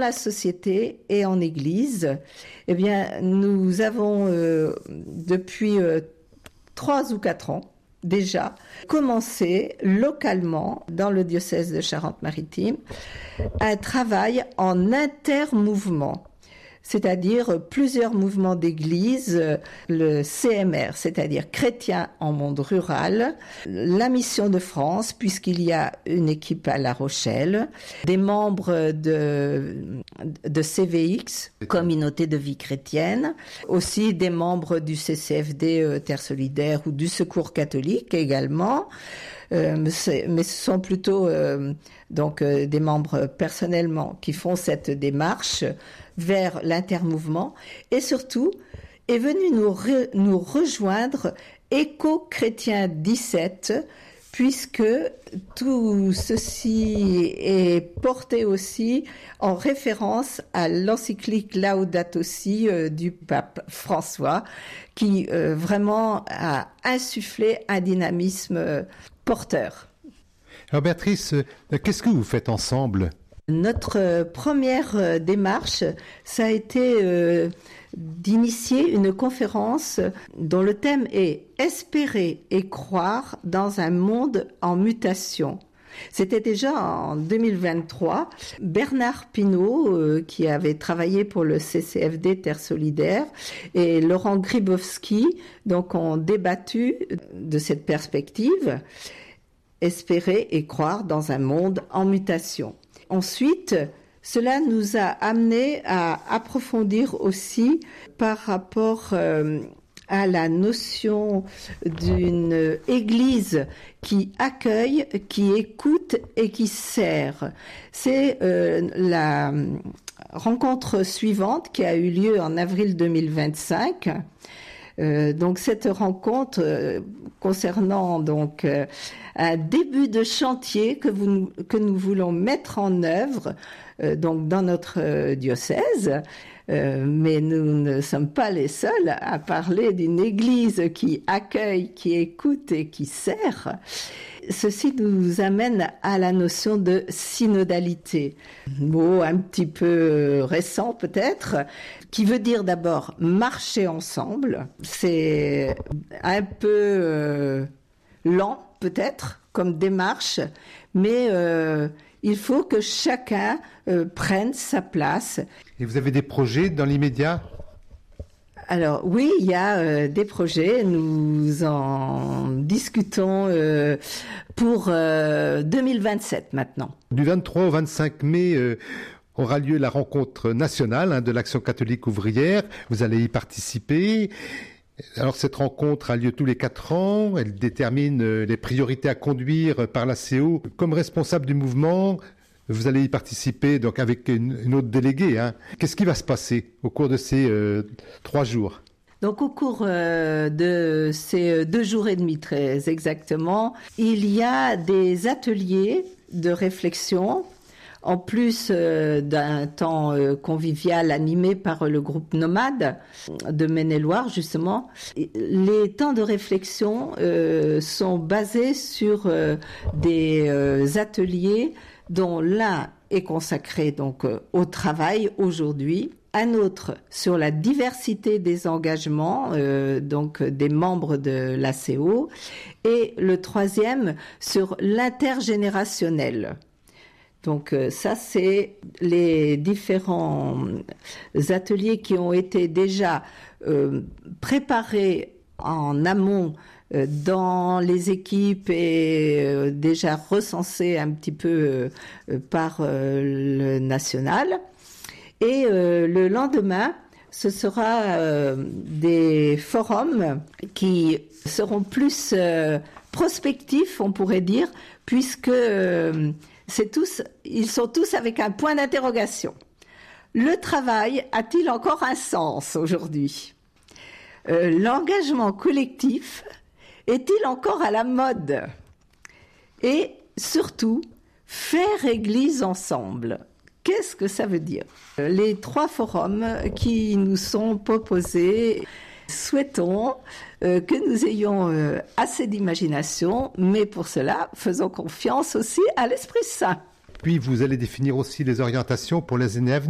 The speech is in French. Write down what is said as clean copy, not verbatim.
la société et en Église. Eh bien, nous avons depuis 3 ou 4 ans déjà commencé localement dans le diocèse de Charente-Maritime un travail en intermouvement. C'est-à-dire plusieurs mouvements d'église, le CMR, c'est-à-dire chrétiens en monde rural, la Mission de France, puisqu'il y a une équipe à La Rochelle, des membres de CVX, Communauté de vie chrétienne, aussi des membres du CCFD Terre solidaire ou du Secours catholique également. Mais ce sont plutôt des membres personnellement qui font cette démarche vers l'intermouvement, et surtout est venu nous rejoindre Éco-Chrétien 17, puisque tout ceci est porté aussi en référence à l'encyclique Laudato Si du pape François, qui vraiment a insufflé un dynamisme porteur. Alors Béatrice, qu'est-ce que vous faites ensemble ? Notre première démarche, ça a été d'initier une conférence dont le thème est « Espérer et croire dans un monde en mutation ». C'était déjà en 2023. Bernard Pinault, qui avait travaillé pour le CCFD Terre solidaire, et Laurent Gribowski, donc, ont débattu de cette perspective, espérer et croire dans un monde en mutation. Ensuite, cela nous a amené à approfondir aussi par rapport à la notion d'une église qui accueille, qui écoute et qui sert. C'est la rencontre suivante qui a eu lieu en avril 2025. Donc cette rencontre concernant donc un début de chantier que nous voulons mettre en œuvre donc dans notre diocèse, mais nous ne sommes pas les seuls à parler d'une église qui accueille, qui écoute et qui sert. Ceci nous amène à la notion de synodalité, mot un petit peu récent peut-être, qui veut dire d'abord marcher ensemble. C'est un peu lent peut-être comme démarche, mais il faut que chacun prenne sa place. Et vous avez des projets dans l'immédiat ? Alors oui, il y a des projets, nous en discutons pour 2027 maintenant. Du 23 au 25 mai aura lieu la rencontre nationale de l'Action catholique ouvrière, vous allez y participer. Alors cette rencontre a lieu tous les 4 ans, elle détermine les priorités à conduire par l'ACO. Comme responsable du mouvement, vous allez y participer donc avec une autre déléguée. Qu'est-ce qui va se passer au cours de ces 3 jours ? Donc au cours de ces 2 jours et demi très exactement, il y a des ateliers de réflexion, en plus d'un temps convivial animé par le groupe Nomade de Maine-et-Loire, justement. Les temps de réflexion sont basés sur des ateliers dont l'un est consacré donc au travail aujourd'hui, un autre sur la diversité des engagements donc des membres de l'ACO, et le troisième sur l'intergénérationnel. Donc ça, c'est les différents ateliers qui ont été déjà préparés en amont dans les équipes et déjà recensés un petit peu par le national. Et le lendemain, ce sera des forums qui seront plus prospectifs, on pourrait dire, puisque ils sont tous avec un point d'interrogation. Le travail a-t-il encore un sens aujourd'hui ? L'engagement collectif est-il encore à la mode ? Et surtout, faire église ensemble. Qu'est-ce que ça veut dire ? Les 3 forums qui nous sont proposés, souhaitons que nous ayons assez d'imagination, mais pour cela, faisons confiance aussi à l'Esprit Saint. Puis vous allez définir aussi les orientations pour les années à venir.